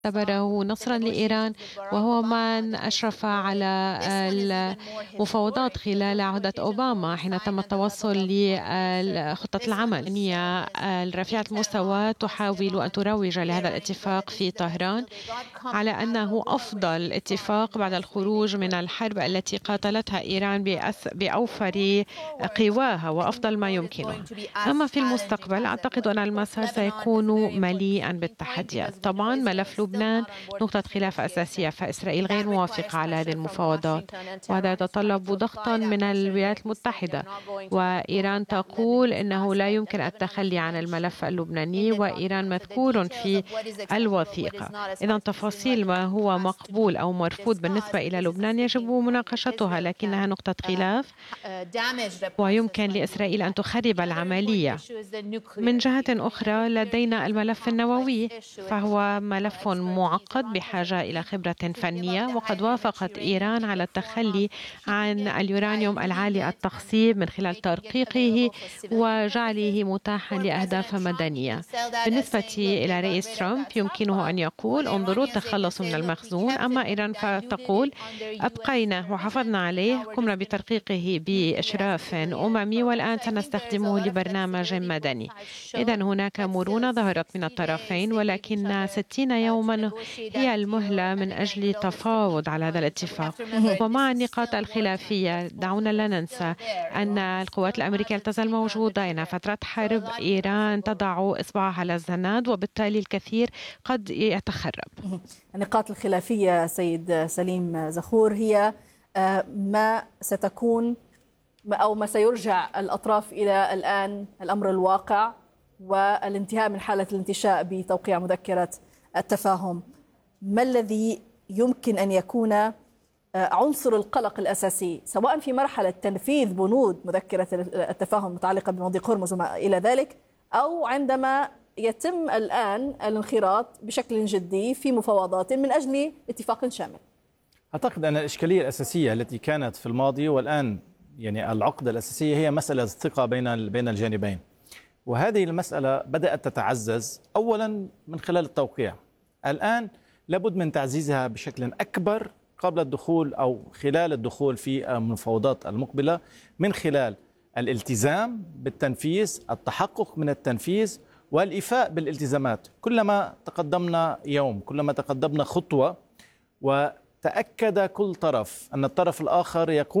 اعتبره نصرا لإيران، وهو من أشرف على المفاوضات خلال عهدة أوباما حين تم التوصل لخطة العمل. رفيعة المستوى تحاول أن تروج لهذا الاتفاق في طهران على أنه أفضل اتفاق بعد الخروج من الحرب التي قاتلتها إيران بأوفر قواها وأفضل ما يمكنها. أما في المستقبل أعتقد أن المسار سيكون مليئا بالتحديات. طبعا ملف لبنان نقطة خلاف أساسية، فإسرائيل غير موافقة على هذه المفاوضات، وهذا يتطلب ضغطا من الولايات المتحدة، وإيران تقول إنه لا يمكن التخلي عن الملف اللبناني، وإيران مذكور في الوثيقة. إذا تفاصيل ما هو مقبول أو مرفوض بالنسبة إلى لبنان يجب مناقشتها، لكنها نقطة خلاف ويمكن لإسرائيل أن تخرب العملية. من جهة أخرى لدينا الملف النووي، فهو ملف معقد بحاجة إلى خبرة فنية، وقد وافقت إيران على التخلي عن اليورانيوم العالي التخصيب من خلال ترقيقه وجعله متاحا لأهداف مدنية. بالنسبة إلى رئيس ترامب يمكنه أن يقول انظروا تخلصوا من المخزون، أما إيران فتقول أبقينا وحافظنا عليه، قمنا بترقيقه بإشراف أممي والآن سنستخدمه لبرنامج مدني. إذا هناك مرونة ظهرت من الطرفين، ولكن 60 يوما هي المهلة من أجل تفاوض على هذا الاتفاق. ومع النقاط الخلافية دعونا لا ننسى أن القوات الأمريكية تزال موجودة، إن فترة حرب إيران تضع إصبعها على الزناد، وبالتالي الكثير قد يتخرب. النقاط الخلافية سيد سليم زخور هي ما ستكون أو ما سيرجع الأطراف إلى الآن الأمر الواقع والانتهاء من حالة الانتشاء بتوقيع مذكرة التفاهم. ما الذي يمكن أن يكون عنصر القلق الأساسي سواء في مرحلة تنفيذ بنود مذكرة التفاهم المتعلقة بمضيق هرمز وما إلى ذلك، أو عندما يتم الآن الانخراط بشكل جدي في مفاوضات من أجل اتفاق شامل؟ أعتقد أن الإشكالية الأساسية التي كانت في الماضي والآن يعني العقدة الأساسية هي مسألة الثقة بين الجانبين، وهذه المسألة بدأت تتعزز أولا من خلال التوقيع. الآن لابد من تعزيزها بشكل أكبر قبل الدخول أو خلال الدخول في المفاوضات المقبلة، من خلال الالتزام بالتنفيذ، التحقق من التنفيذ والإيفاء بالالتزامات. كلما تقدمنا يوم، كلما تقدمنا خطوة، وتأكد كل طرف أن الطرف الآخر يقوم